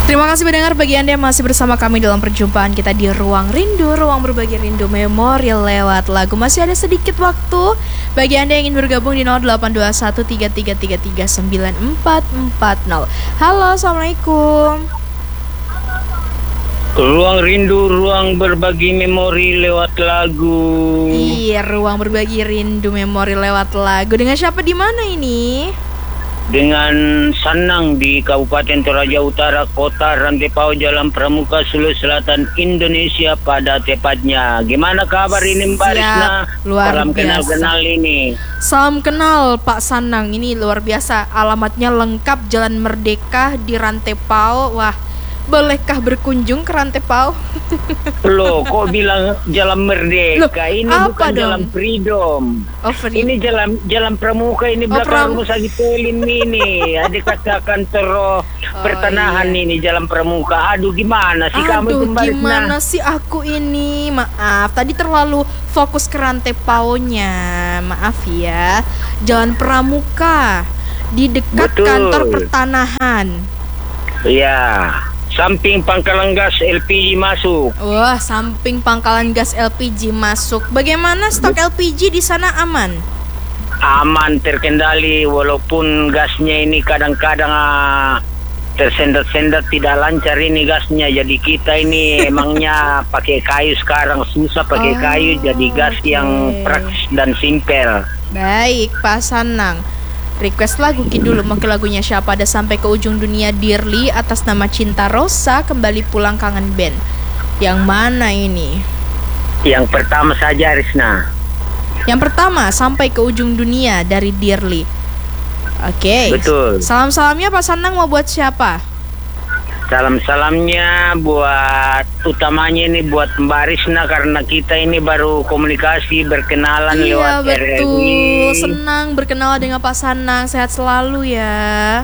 Terima kasih pendengar bagi Anda yang masih bersama kami dalam perjumpaan kita di Ruang Rindu, ruang berbagi rindu memori lewat lagu. Masih ada sedikit waktu bagi Anda yang ingin bergabung di 082133394440. Halo, Assalamualaikum. Ruang Rindu, ruang berbagi memori lewat lagu. Iya, ruang berbagi rindu memori lewat lagu. Dengan siapa di mana ini? Dengan Sanang di Kabupaten Toraja Utara, Kota Rantepao, Jalan Pramuka, Sulawesi Selatan, Indonesia pada tepatnya. Gimana kabar ini Mbak Risna? Luar Salam biasa. kenal ini. Salam kenal Pak Sanang. Ini luar biasa. Alamatnya lengkap, Jalan Merdeka di Rantepao. Wah, bolehkah berkunjung ke Rantepao? Loh, kok bilang Jalan Merdeka? Ini apa bukan dong? Jalan Freedom. Oh, Ini jalan Pramuka, ini belakang rumah sakit Pelin ini. Ada katakan pertanahan iya. ini Jalan Pramuka. Aduh, gimana sih kamu itu Mbak Risna? Gimana sih aku ini? Maaf, tadi terlalu fokus ke Rantepao-nya. Maaf ya. Jalan Pramuka di dekat Betul. kantor pertanahan. Iya, samping pangkalan gas LPG masuk. Wah, samping pangkalan gas LPG masuk. Bagaimana stok LPG di sana aman? Aman, terkendali, walaupun gasnya ini kadang-kadang tersendat-sendat, tidak lancar ini gasnya. Jadi kita ini emangnya pakai kayu sekarang, susah pakai kayu, jadi gas yang praktis dan simpel. Baik, Pak Sanang. Request lagu dulu, mau ke lagunya siapa? Ada Sampai ke Ujung Dunia Dearly atas nama Cinta Rosa, Kembali Pulang Kangen Band. Yang mana ini? Yang pertama saja Risna. Yang pertama, Sampai ke Ujung Dunia dari Dearly. Oke. Betul. Salam-salamnya Pak Sanang mau buat siapa? Salam-salamnya buat, utamanya ini buat Mbak Risna, karena kita ini baru komunikasi berkenalan Iya, lewat betul. RRI. Senang berkenalan dengan Pak Sanang. Sehat selalu ya.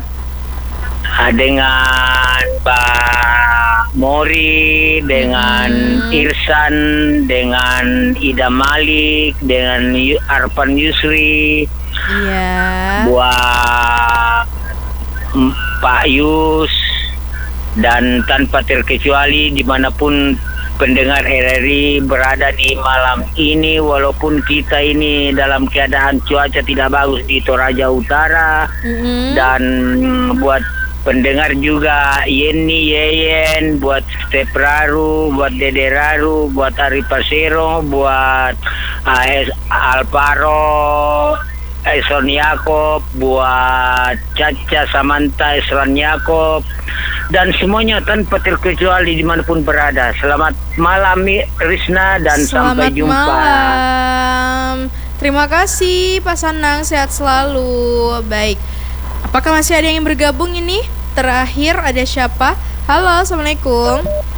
Dengan Pak Mori, dengan Irsan, dengan Ida Malik, dengan Arpan Yusri, Iya. buat Pak Yus, dan tanpa terkecuali dimanapun pendengar RRI berada di malam ini, walaupun kita ini dalam keadaan cuaca tidak bagus di Toraja Utara, dan buat pendengar juga Yeni Yeyen, buat Step Raru, buat Dede Raru, buat Ari Pasero, buat AS Alvaro, Eson Yakob, buat Caca Samantha Esran Yakob, dan semuanya tanpa terkecuali dimanapun berada. Selamat malam Risna, dan sampai jumpa. Selamat malam. Terima kasih Pak Sanang, sehat selalu. Baik, apakah masih ada yang bergabung ini? Terakhir ada siapa? Halo, Assalamualaikum.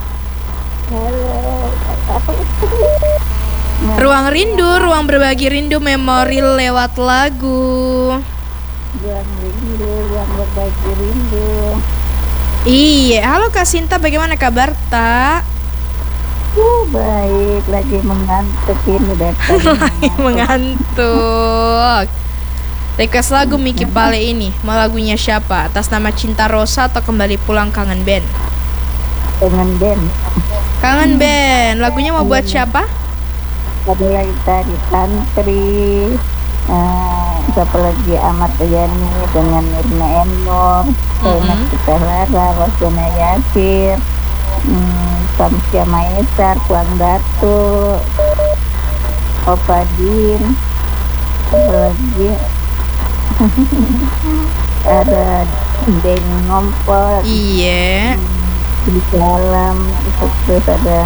Ruang Rindu, ruang berbagi rindu memori lewat lagu. Ruang rindu, ruang berbagi rindu. Iya, halo Kak Sinta, bagaimana kabar Tak? Baik, lagi mengantuk ini Lagi mengantuk. Request lagu Miki Pale ini, mau lagunya siapa? Atas nama Cinta Rosa atau Kembali Pulang Kangen Band? Kangen band. Kangen Band, lagunya mau buat siapa? Ada lagi tadi Santri, siapa lagi Ahmad Yani dengan Mirna Enor, Zainab Kitalara, Rosana Yasir, Samsia Maesar, Puan Datu, Opadin, apa lagi? Ada Deng Ngompol, Iya. di dalam, terus ada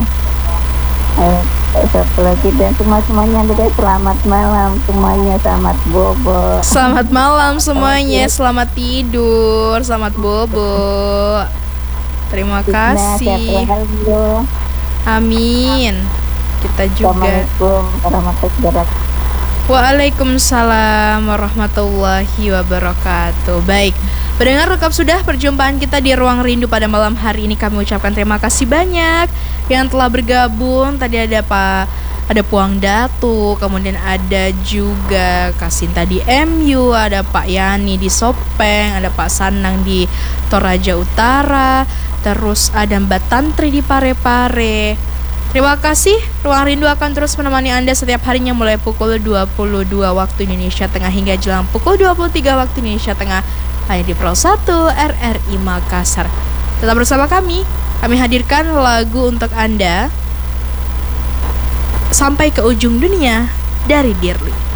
satu lagi, dan semuanya juga selamat malam semuanya, selamat bobo. Selamat malam semuanya, selamat tidur, selamat bobo. Terima kasih. Amin. Kita juga. Assalamualaikum warahmatullahi wabarakatuh. Waalaikumsalam warahmatullahi wabarakatuh. Baik, pendengar, lengkap sudah perjumpaan kita di Ruang Rindu pada malam hari ini. Kami ucapkan terima kasih banyak yang telah bergabung. Tadi ada Puang Datu, kemudian ada juga Kak Sinta di MU, ada Pak Yani di Sopeng, ada Pak Sanang di Toraja Utara, Terus ada Mbak Tantri di Parepare. Terima kasih. Ruang Rindu akan terus menemani Anda setiap harinya mulai pukul 22 waktu Indonesia Tengah hingga jelang pukul 23 waktu Indonesia Tengah hanya di Pro 1 RRI Makassar. Tetap bersama kami hadirkan lagu untuk Anda Sampai ke Ujung Dunia dari Dearly.